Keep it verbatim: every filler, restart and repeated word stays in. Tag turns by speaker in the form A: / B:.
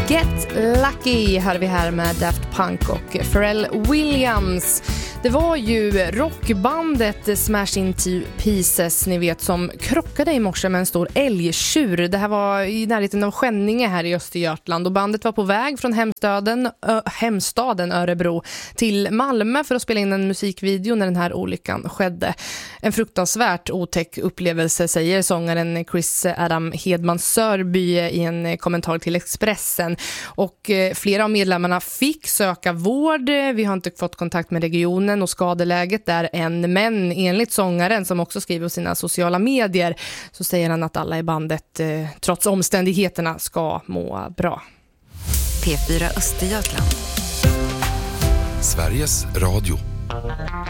A: Get Lucky hör vi här med Daft Punk och Pharrell Williams. Det var ju rockbandet Smash Into Pieces, ni vet, som krockade i morse med en stor älgtjur. Det här var i närheten av Skänninge här i Östergötland och bandet var på väg från hemstaden, ö, hemstaden Örebro till Malmö för att spela in en musikvideo när den här olyckan skedde. En fruktansvärt otäck upplevelse, säger sångaren Chris Adam Hedman Sörby i en kommentar till Expressen. Och eh, flera av medlemmarna fick söka vård. Vi har inte fått kontakt med regionen och skadeläget där än, men enligt sångaren som också skriver på sina sociala medier så säger han att alla i bandet eh, trots omständigheterna ska må bra.
B: P fyra Östergötland.
C: Sveriges Radio.